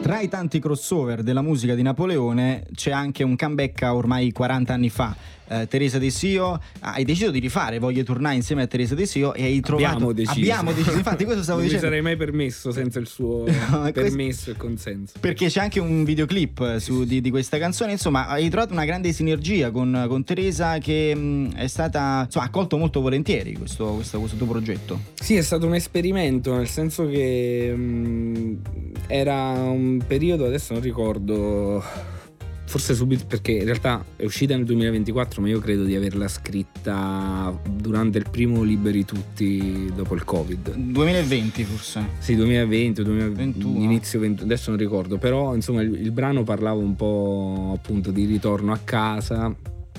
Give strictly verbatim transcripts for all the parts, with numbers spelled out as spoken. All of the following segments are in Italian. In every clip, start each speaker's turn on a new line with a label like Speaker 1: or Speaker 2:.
Speaker 1: Tra i tanti crossover della musica di Napoleone c'è anche un comeback a ormai quaranta anni fa. Uh, Teresa De Sio, hai deciso di rifare Voglio tornare insieme a Teresa De Sio e hai trovato
Speaker 2: abbiamo deciso,
Speaker 1: abbiamo deciso. Infatti questo stavo
Speaker 2: non
Speaker 1: dicendo,
Speaker 2: mi sarei mai permesso senza il suo no, permesso questo... e consenso,
Speaker 1: perché c'è anche un videoclip su, di, di questa canzone. Insomma, hai trovato una grande sinergia con, con Teresa che mh, è stata, insomma, accolto molto volentieri questo, questo, questo tuo progetto.
Speaker 2: Sì, è stato un esperimento, nel senso che mh, era un periodo, adesso non ricordo, forse subito, perché in realtà è uscita nel duemilaventiquattro, ma io credo di averla scritta durante il primo Liberi Tutti dopo il Covid.
Speaker 1: duemilaventi forse?
Speaker 2: Sì, duemilaventi, duemilaventuno, inizio venti, adesso non ricordo, però insomma il, il brano parlava un po' appunto di ritorno a casa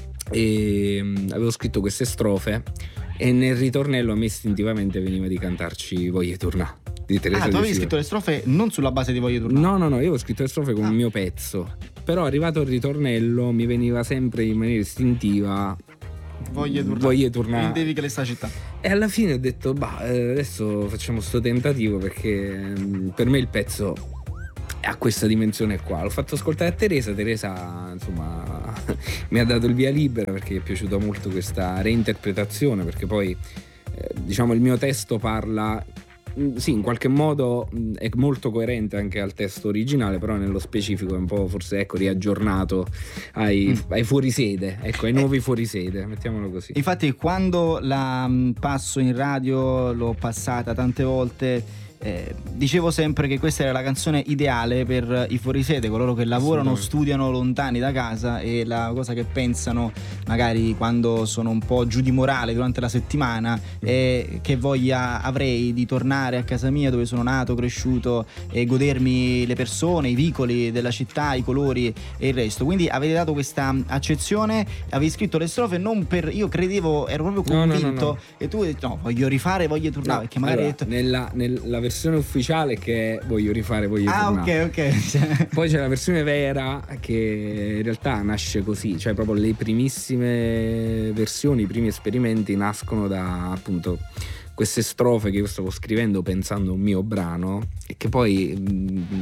Speaker 2: e mh, avevo scritto queste strofe e nel ritornello a me istintivamente veniva di cantarci Voglio tornare di Teresa.
Speaker 1: Ah, tu avevi scritto le strofe non sulla base di Voglio tornare?
Speaker 2: No, no, no, io avevo scritto le strofe con ah. il mio pezzo, però arrivato il ritornello mi veniva sempre in maniera istintiva
Speaker 1: Voglio tornare,
Speaker 2: voglio tornare.
Speaker 1: Prendevi che le sta città.
Speaker 2: E alla fine ho detto, bah, adesso facciamo sto tentativo, perché per me il pezzo ha questa dimensione qua. L'ho fatto ascoltare a Teresa, Teresa insomma mi ha dato il via libera perché gli è piaciuta molto questa reinterpretazione, perché poi eh, diciamo il mio testo parla, sì, in qualche modo è molto coerente anche al testo originale, però nello specifico è un po' forse ecco riaggiornato ai, mm. ai fuorisede, ecco ai nuovi fuorisede, mettiamolo così.
Speaker 1: Infatti quando la passo in radio, l'ho passata tante volte, Eh, dicevo sempre che questa era la canzone ideale per i fuorisede, coloro che lavorano, studiano lontani da casa e la cosa che pensano magari quando sono un po' giù di morale durante la settimana è che voglia avrei di tornare a casa mia dove sono nato, cresciuto e godermi le persone, i vicoli della città, i colori e il resto. Quindi avete dato questa accezione, avevi scritto le strofe non per, io credevo, ero proprio convinto, no, no, no, no. E tu hai detto no, voglio rifare, voglio tornare, no, perché magari
Speaker 2: allora,
Speaker 1: hai detto
Speaker 2: nella, nella versione ufficiale che voglio rifare, voglio
Speaker 1: ah,
Speaker 2: tornare.
Speaker 1: ok, ok.
Speaker 2: Poi c'è la versione vera che in realtà nasce così, cioè proprio le primissime versioni, i primi esperimenti nascono da appunto queste strofe che io stavo scrivendo pensando a un mio brano e che poi mh,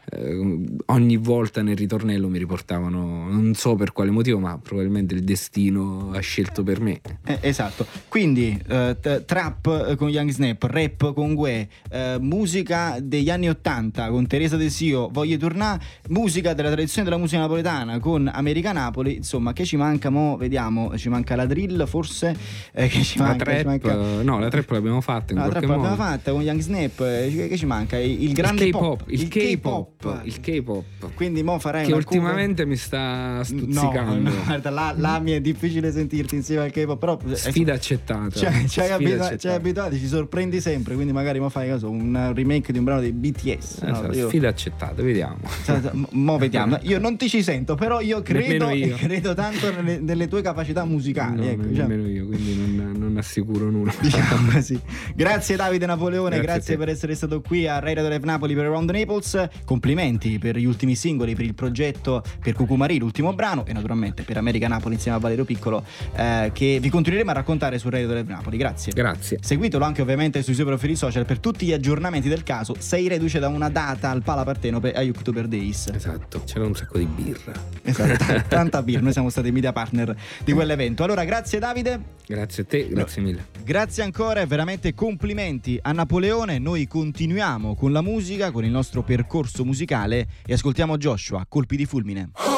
Speaker 2: eh, ogni volta nel ritornello mi riportavano, non so per quale motivo, ma probabilmente il destino ha scelto per me.
Speaker 1: Eh, esatto. Quindi eh, t- trap con Young Snap, rap con Gue, eh, musica degli anni ottanta con Teresa De Sio, Voglio tornare, musica della tradizione della musica napoletana con America Napoli. Insomma, che ci manca mo? Vediamo, ci manca la drill forse, eh, che ci
Speaker 2: la
Speaker 1: manca,
Speaker 2: trap,
Speaker 1: ci manca...
Speaker 2: no, la trap l'abbiamo fatta in
Speaker 1: no, la
Speaker 2: qualche
Speaker 1: trap
Speaker 2: modo.
Speaker 1: l'abbiamo fatta con Young Snap, eh, che ci manca? Il, il grande
Speaker 2: il
Speaker 1: K-pop,
Speaker 2: K-pop, il, il K-pop, K-pop, il K-pop.
Speaker 1: Quindi mo farai
Speaker 2: che
Speaker 1: una
Speaker 2: ultimamente cover... mi sta stuzzicando.
Speaker 1: No, no, guarda, là, là mi è difficile sentirti insieme al K-pop, però
Speaker 2: sfida accettata.
Speaker 1: Cioè, ci hai abitu- abituati, ci sorprendi sempre, quindi magari mo fai caso un remake di un brano dei B T S.
Speaker 2: Esatto,
Speaker 1: no? Io...
Speaker 2: Sfida accettata, vediamo.
Speaker 1: Mo vediamo. Io non ti ci sento, però io credo,
Speaker 2: io.
Speaker 1: credo tanto nelle, nelle tue capacità musicali.
Speaker 2: No,
Speaker 1: ecco,
Speaker 2: nemmeno io, quindi non, non assicuro nulla.
Speaker 1: Diciamo così. Grazie Davide Napoleone,
Speaker 2: grazie,
Speaker 1: grazie per essere stato qui a Radio Live Napoli per Around the Naples. Complimenti per gli ultimi singoli, per il progetto per Cucumari, l'ultimo brano, e naturalmente per America Napoli insieme a Valerio Piccolo, eh, che vi continueremo a raccontare su Radio Live Napoli. Grazie.
Speaker 2: Grazie.
Speaker 1: Seguitelo anche ovviamente sui suoi profili social per tutti gli aggiornamenti del caso. Sei reduce da una data al Pala Partenope a Oktober Days.
Speaker 2: Esatto, c'era un sacco di birra.
Speaker 1: Esatto, tanta birra. Noi siamo stati media partner di quell'evento. Allora, grazie Davide.
Speaker 2: Grazie a te, grazie mille.
Speaker 1: Grazie ancora e veramente complimenti a Napoleone. Noi continuiamo con la musica, con il nostro percorso musicale e ascoltiamo Joshua, Colpi di fulmine.